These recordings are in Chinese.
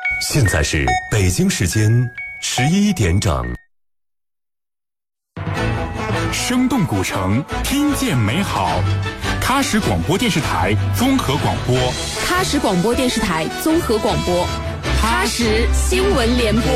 现在是北京时间11点整。 生动古城，听见美好。喀什广播电视台综合广播， 喀什广播电视台综合广播，喀什新闻联播。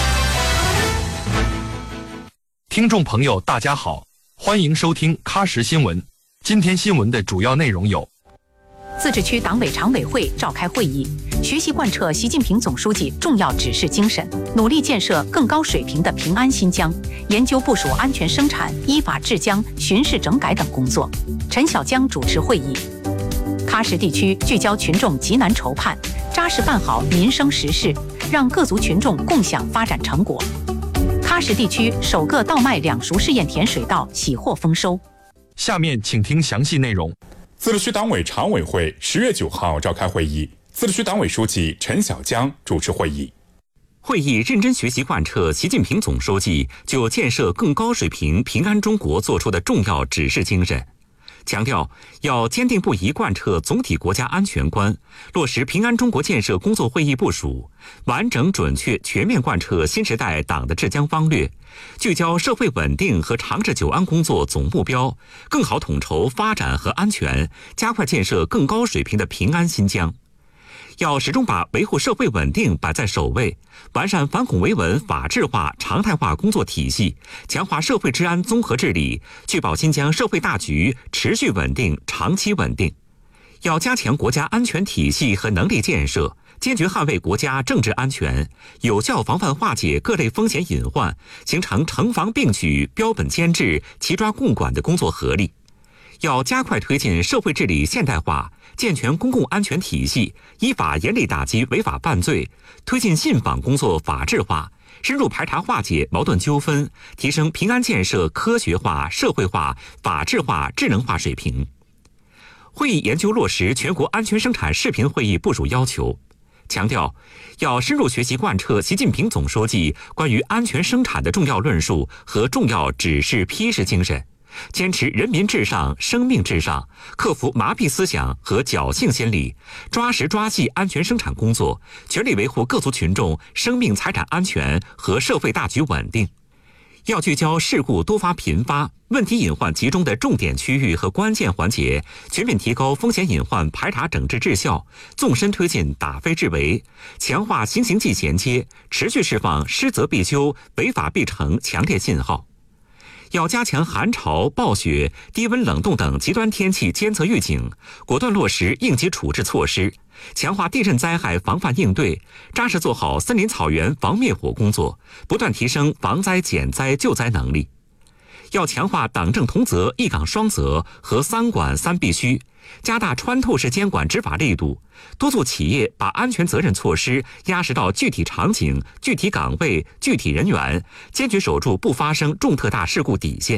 听众朋友，大家好，欢迎收听喀什新闻。今天新闻的主要内容有： 自治区党委常委会召开会议，学习贯彻习近平总书记重要指示精神，努力建设更高水平的平安新疆，研究部署安全生产、依法治疆、巡视整改等工作。陈小江主持会议。喀什地区聚焦群众急难愁盼，扎实办好民生实事，让各族群众共享发展成果。喀什地区首个稻麦两熟试验田水稻喜获丰收。 下面请听详细内容。 自治区党委常委会10月9号召开会议，自治区党委书记陈小江主持会议。 会议认真学习贯彻习近平总书记就建设更高水平平安中国作出的重要指示精神，强调要坚定不移贯彻总体国家安全观，落实平安中国建设工作会议部署，完整准确全面贯彻新时代党的治疆方略，聚焦社会稳定和长治久安工作总目标，更好统筹发展和安全，加快建设更高水平的平安新疆。要始终把维护社会稳定摆在首位，完善反恐维稳法治化、常态化工作体系，强化社会治安综合治理，确保新疆社会大局持续稳定、长期稳定。要加强国家安全体系和能力建设，坚决捍卫国家政治安全，有效防范化解各类风险隐患，形成城防并举、标本兼治、齐抓共管的工作合力。要加快推进社会治理现代化，健全公共安全体系，依法严厉打击违法犯罪，推进信访工作法治化，深入排查化解矛盾纠纷，提升平安建设科学化、社会化、法治化、智能化水平。会议研究落实全国安全生产视频会议部署要求，强调要深入学习贯彻习近平总书记关于安全生产的重要论述和重要指示批示精神，坚持人民至上、生命至上，克服麻痹思想和侥幸心理，抓实抓细安全生产工作，全力维护各族群众生命财产安全和社会大局稳定。要聚焦事故多发频发、问题隐患集中的重点区域和关键环节，全面提高风险隐患排查整治质效，纵深推进打非治为，强化刑刑纪衔接，持续释放失责必究、违法必惩强烈信号。要加强寒潮、暴雪、低温冷冻等极端天气监测预警，果断落实应急处置措施，强化地震灾害防范应对，扎实做好森林草原防灭火工作，不断提升防灾减灾救灾能力。要强化党政同责、一岗双责和三管三必须，加大穿透式监管执法力度，督促企业把安全责任措施压实到具体场景、具体岗位、具体人员，坚决守住不发生重特大事故底线。